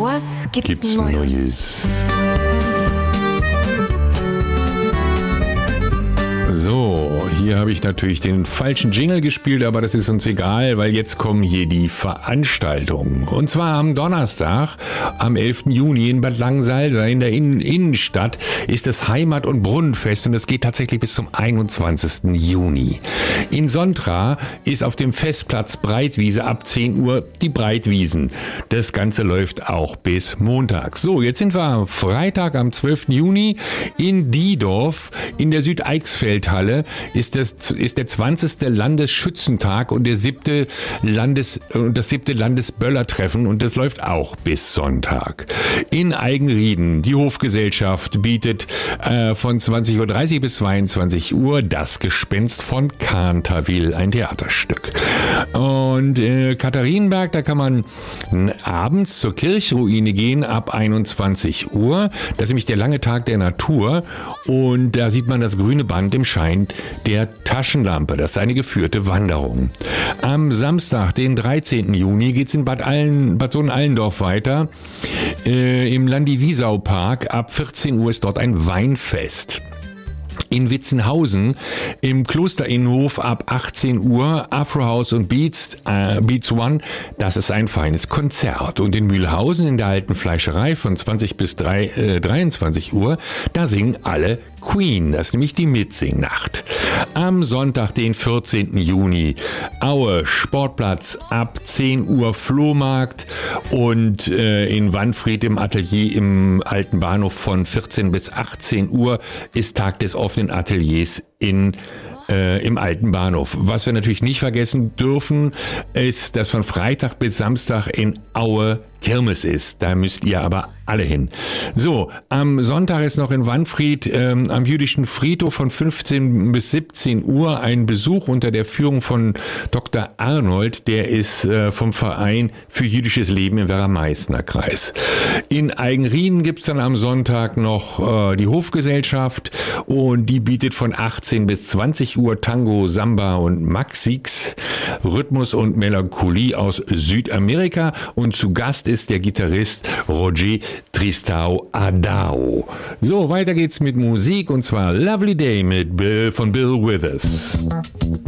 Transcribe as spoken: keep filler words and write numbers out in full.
Was gibt's, Gibt's Neues? Neues? So, hier habe ich natürlich den falschen Jingle gespielt, aber das ist uns egal, weil jetzt kommen hier die Veranstaltungen. Und zwar am Donnerstag, am elften Juni in Bad Langensalza in der Innen- Innenstadt ist das Heimat- und Brunnenfest und es geht tatsächlich bis zum einundzwanzigsten Juni. In Sontra ist auf dem Festplatz Breitwiese ab zehn Uhr die Breitwiesen. Das Ganze läuft auch bis Montag. So, jetzt sind wir am Freitag, am zwölften Juni in Diedorf in der Südeichsfeldhalle. Ist, das, ist der zwanzigste Landesschützentag und der siebte Landes, und das siebte Landesböllertreffen und das läuft auch bis Sonntag. In Eigenrieden, die Hofgesellschaft bietet äh, von zwanzig Uhr dreißig bis zweiundzwanzig Uhr das Gespenst von Canterville, ein Theaterstück. Und äh, Katharinenberg, da kann man abends zur Kirchruine gehen ab einundzwanzig Uhr. Das ist nämlich der lange Tag der Natur und da sieht man das grüne Band im Schein der Taschenlampe. Das ist eine geführte Wanderung. Am Samstag, den dreizehnten Juni, geht es in Bad, Allen, Bad Sohn-Allendorf weiter. Äh, Im Landi-Wiesau-Park ab vierzehn Uhr ist dort ein Weinfest. In Witzenhausen im Klosterinnenhof ab achtzehn Uhr Afro House und Beats, äh, Beats One, das ist ein feines Konzert. Und in Mühlhausen in der alten Fleischerei von zwanzig bis dreiundzwanzig Uhr, da singen alle Queen, das ist nämlich die Mitsingnacht. Am Sonntag, den vierzehnten Juni, Aue Sportplatz ab zehn Uhr Flohmarkt und äh, in Wanfried im Atelier im alten Bahnhof von vierzehn bis achtzehn Uhr ist Tag des offenen Ateliers in Äh, im alten Bahnhof. Was wir natürlich nicht vergessen dürfen, ist, dass von Freitag bis Samstag in Aue Kirmes ist. Da müsst ihr aber alle hin. So, am Sonntag ist noch in Wanfried ähm, am jüdischen Friedhof von fünfzehn bis siebzehn Uhr ein Besuch unter der Führung von Doktor Arnold. Der ist äh, vom Verein für jüdisches Leben im Werra-Meißner Kreis. In Eigenrieden gibt es dann am Sonntag noch äh, die Hofgesellschaft und die bietet von achtzehn bis zwanzig Uhr Tango, Samba und Maxix, Rhythmus und Melancholie aus Südamerika und zu Gast ist der Gitarrist Roger Tristão Adao. So, weiter geht's mit Musik und zwar Lovely Day mit Bill, von Bill Withers.